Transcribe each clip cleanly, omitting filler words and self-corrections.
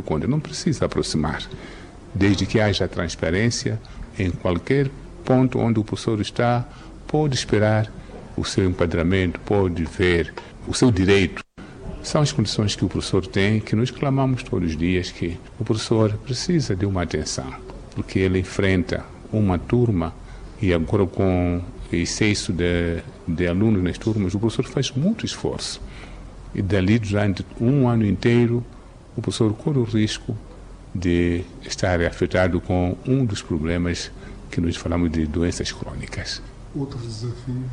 conta, não precisa aproximar. Desde que haja transparência, em qualquer ponto onde o professor está, pode esperar o seu enquadramento, pode ver o seu direito. São as condições que o professor tem, que nós clamamos todos os dias, que o professor precisa de uma atenção, porque ele enfrenta uma turma e agora com excesso de alunos nas turmas, o professor faz muito esforço. E dali, durante um ano inteiro, o professor corre o risco de estar afetado com um dos problemas que nós falamos de doenças crônicas. Outros desafios.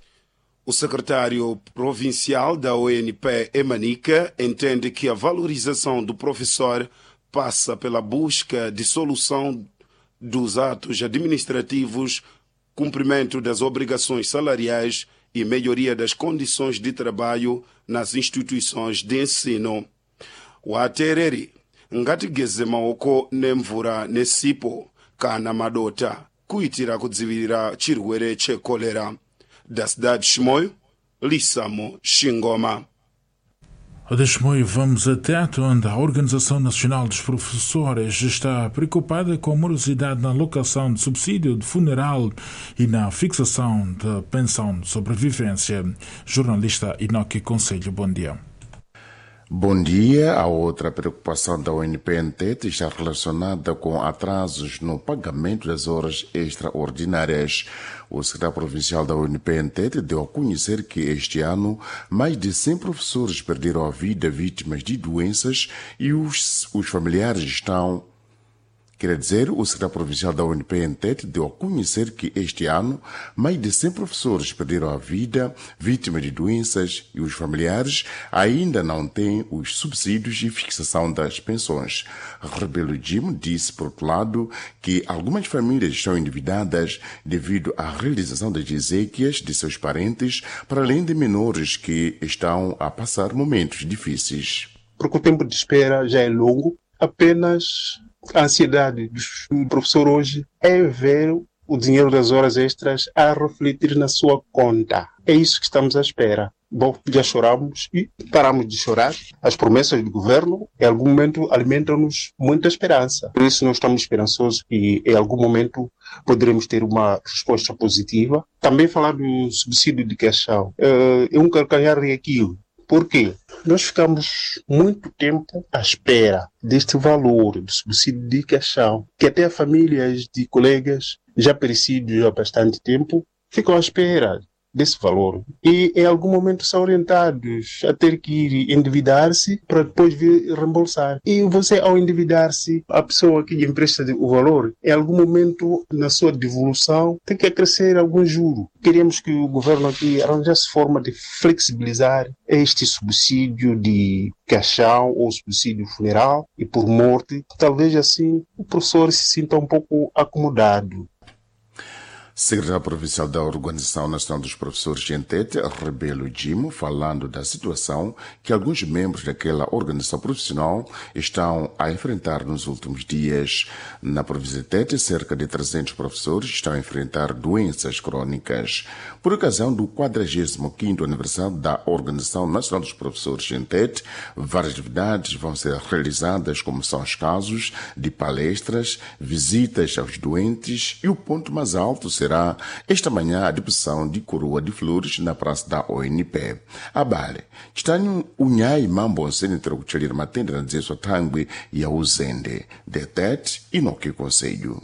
O secretário provincial da ONP, Emanica, entende que a valorização do professor passa pela busca de solução dos atos administrativos, cumprimento das obrigações salariais e melhoria das condições de trabalho nas instituições de ensino. O atereri ngatigeze maoko nemvura nesipo kana madota kuitira kudzivirira chirwere chekolera. Da cidade de Chimoio, Lissamo Xingoma. De Chimoio vamos a Teto, onde a Organização Nacional dos Professores está preocupada com a morosidade na alocação de subsídio de funeral e na fixação de pensão de sobrevivência. Jornalista Inoki Conselho, bom dia. Bom dia. A outra preocupação da ONP-NTET está relacionada com atrasos no pagamento das horas extraordinárias. O secretário provincial da ONP-NTET deu a conhecer que este ano mais de 100 professores perderam a vida vítimas de doenças e os familiares estão... Quer dizer, o secretário provincial da ONP-NTET deu a conhecer que este ano mais de 100 professores perderam a vida vítimas de doenças e os familiares ainda não têm os subsídios e fixação das pensões. Rebelo Jim disse, por outro lado, que algumas famílias estão endividadas devido à realização das exéquias de seus parentes, para além de menores que estão a passar momentos difíceis. Porque o tempo de espera já é longo, apenas... A ansiedade do professor hoje é ver o dinheiro das horas extras a refletir na sua conta. É isso que estamos à espera. Bom, já choramos e paramos de chorar. As promessas do governo, em algum momento, alimentam-nos muita esperança. Por isso, nós estamos esperançosos que, em algum momento, poderemos ter uma resposta positiva. Também falar do subsídio de caixão. É um calcanhar daquilo. Por quê? Nós ficamos muito tempo à espera deste valor do subsídio de caixão, que até famílias de colegas já perecidos há bastante tempo ficam à espera desse valor. E em algum momento são orientados a ter que ir endividar-se para depois vir reembolsar. E você, ao endividar-se, a pessoa que lhe empresta o valor, em algum momento na sua devolução tem que acrescer algum juro. Queremos que o governo aqui arranjasse forma de flexibilizar este subsídio de caixão ou subsídio funeral e por morte. Talvez assim o professor se sinta um pouco acomodado. Secretário Provincial da Organização Nacional dos Professores NTET, Rebelo Jim, falando da situação que alguns membros daquela organização profissional estão a enfrentar nos últimos dias. Na província de Tete, cerca de 300 professores estão a enfrentar doenças crônicas. Por ocasião do 45º aniversário da Organização Nacional dos Professores NTET, várias atividades vão ser realizadas, como são os casos de palestras, visitas aos doentes e o ponto mais alto será esta manhã a deposição de coroa de flores na praça da ONP. A Bale, Titanho Unhai Mambo Senetro Kuchelir Matenda na Zeso Tangwe e a Uzende, Detet e Noque Conselho.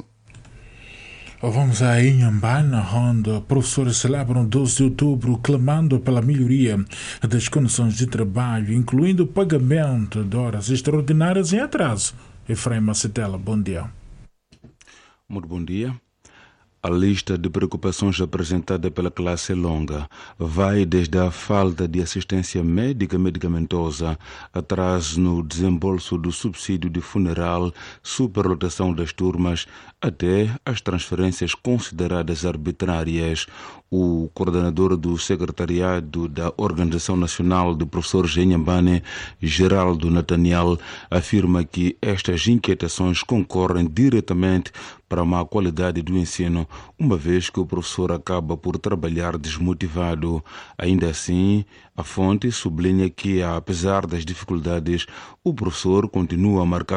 Vamos a Inhambana, onde professores celebram 12 de outubro clamando pela melhoria das condições de trabalho, incluindo o pagamento de horas extraordinárias em atraso. Efraim Macetela, bom dia. Muito bom dia. A lista de preocupações apresentada pela classe é longa. Vai desde a falta de assistência médica e medicamentosa, atraso no desembolso do subsídio de funeral, superlotação das turmas, até as transferências consideradas arbitrárias. O coordenador do secretariado da Organização Nacional de Professores em Inhambane, Geraldo Nathaniel, afirma que estas inquietações concorrem diretamente para a má qualidade do ensino, uma vez que o professor acaba por trabalhar desmotivado. Ainda assim, a fonte sublinha que, apesar das dificuldades, o professor continua a marcar